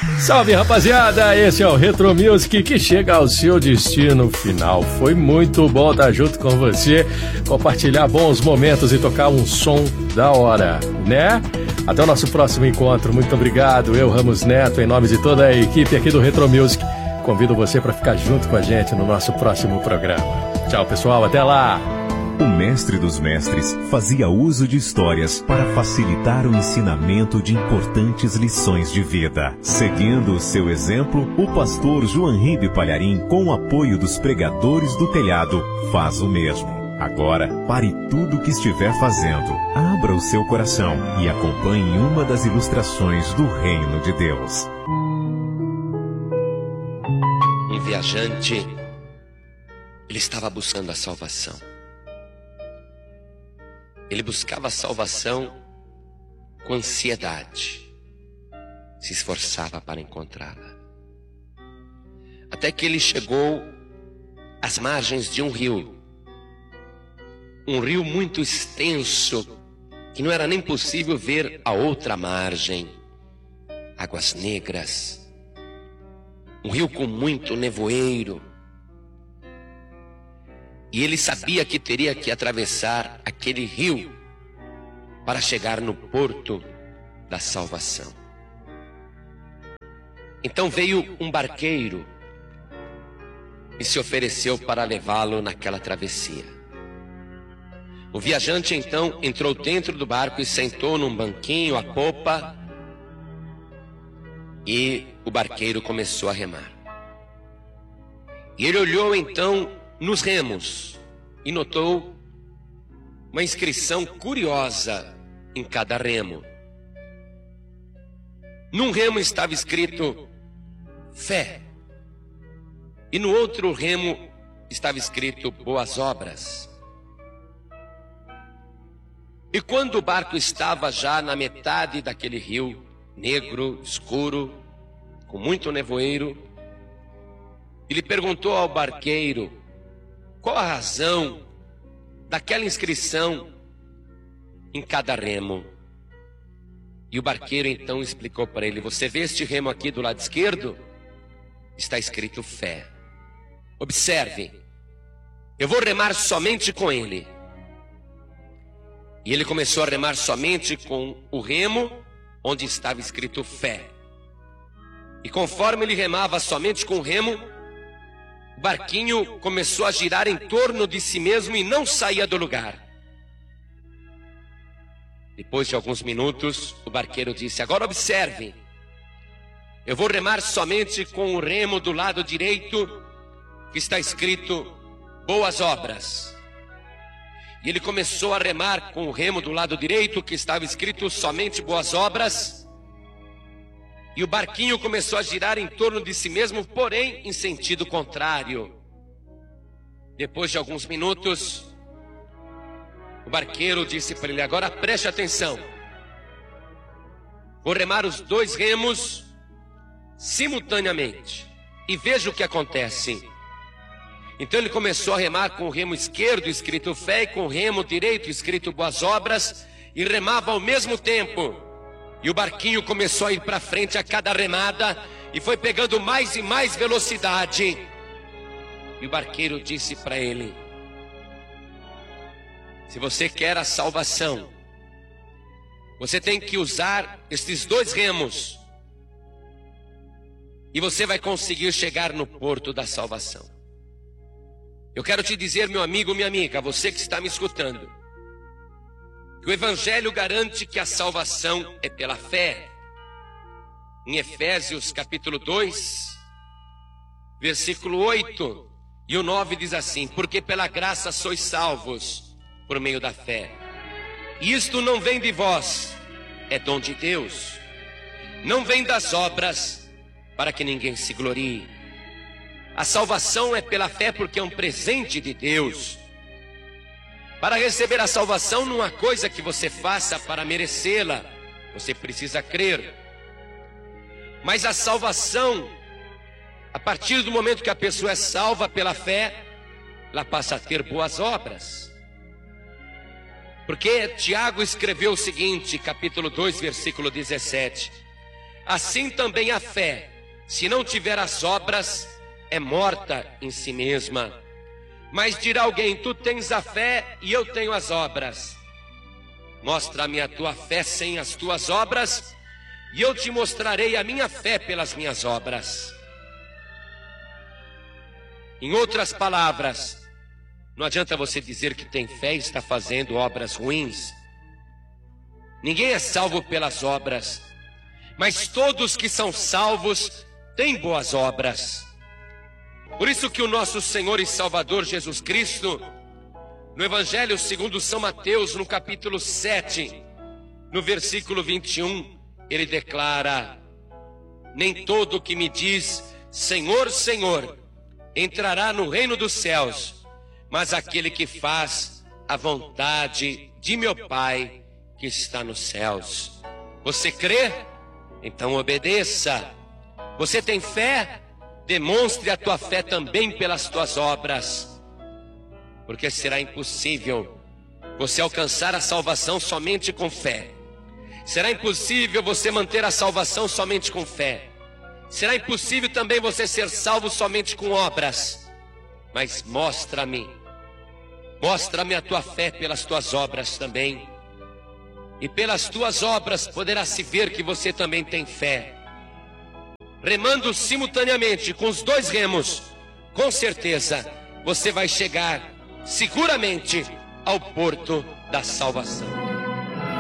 Salve, rapaziada, esse é o Retro Music que chega ao seu destino final. Foi muito bom estar junto com você, compartilhar bons momentos e tocar um som da hora, né? Até o nosso próximo encontro. Muito obrigado, eu, Ramos Neto, em nome de toda a equipe aqui do Retro Music. Convido você para ficar junto com a gente no nosso próximo programa. Tchau, pessoal, até lá! O mestre dos mestres fazia uso de histórias para facilitar o ensinamento de importantes lições de vida. Seguindo o seu exemplo, o pastor João Ribe Palharim, com o apoio dos pregadores do telhado, faz o mesmo. Agora, pare tudo o que estiver fazendo, abra o seu coração e acompanhe uma das ilustrações do Reino de Deus. Um viajante, ele estava buscando a salvação. Ele buscava a salvação com ansiedade, se esforçava para encontrá-la. Até que ele chegou às margens de um rio muito extenso, que não era nem possível ver a outra margem. Águas negras, um rio com muito nevoeiro. E ele sabia que teria que atravessar aquele rio para chegar no porto da salvação. Então veio um barqueiro e se ofereceu para levá-lo naquela travessia. O viajante então entrou dentro do barco e sentou num banquinho à popa, e o barqueiro começou a remar. E ele olhou então nos remos e notou uma inscrição curiosa em cada remo. Num remo estava escrito fé, e no outro remo estava escrito boas obras. E quando o barco estava já na metade daquele rio negro, escuro, com muito nevoeiro, ele perguntou ao barqueiro qual a razão daquela inscrição em cada remo. E o barqueiro então explicou para ele: você vê este remo aqui do lado esquerdo? Está escrito fé. Observe, eu vou remar somente com ele. E ele começou a remar somente com o remo onde estava escrito fé. E conforme ele remava somente com o remo, o barquinho começou a girar em torno de si mesmo e não saía do lugar. Depois de alguns minutos, o barqueiro disse: agora observe, eu vou remar somente com o remo do lado direito, que está escrito boas obras. E ele começou a remar com o remo do lado direito, que estava escrito somente boas obras. E o barquinho começou a girar em torno de si mesmo, porém em sentido contrário. Depois de alguns minutos, o barqueiro disse para ele: agora preste atenção, vou remar os dois remos simultaneamente e veja o que acontece. Então ele começou a remar com o remo esquerdo escrito fé e com o remo direito escrito boas obras, e remava ao mesmo tempo. E o barquinho começou a ir para frente a cada remada e foi pegando mais e mais velocidade. E o barqueiro disse para ele: se você quer a salvação, você tem que usar estes dois remos e você vai conseguir chegar no porto da salvação. Eu quero te dizer, meu amigo, minha amiga, você que está me escutando, que o Evangelho garante que a salvação é pela fé. Em Efésios capítulo 2, versículo 8 e o 9 diz assim: porque pela graça sois salvos por meio da fé. E isto não vem de vós, é dom de Deus. Não vem das obras, para que ninguém se glorie. A salvação é pela fé, porque é um presente de Deus. Para receber a salvação não há coisa que você faça para merecê-la. Você precisa crer. Mas a salvação, a partir do momento que a pessoa é salva pela fé, ela passa a ter boas obras. Porque Tiago escreveu o seguinte, capítulo 2, versículo 17: assim também a fé, se não tiver as obras, é morta em si mesma. Mas dirá alguém: tu tens a fé e eu tenho as obras. Mostra-me a tua fé sem as tuas obras, e eu te mostrarei a minha fé pelas minhas obras. Em outras palavras, não adianta você dizer que tem fé e está fazendo obras ruins. Ninguém é salvo pelas obras, mas todos que são salvos têm boas obras. Por isso que o nosso Senhor e Salvador Jesus Cristo, no Evangelho segundo São Mateus, no capítulo 7, no versículo 21, ele declara: nem todo que me diz Senhor, Senhor, entrará no reino dos céus, mas aquele que faz a vontade de meu Pai que está nos céus. Você crê? Então obedeça. Você tem fé? Demonstre a tua fé também pelas tuas obras, porque será impossível você alcançar a salvação somente com fé. Será impossível você manter a salvação somente com fé. Será impossível também você ser salvo somente com obras. Mas mostra-me a tua fé pelas tuas obras também. E pelas tuas obras poderá se ver que você também tem fé. Remando simultaneamente com os dois remos, com certeza você vai chegar seguramente ao porto da salvação.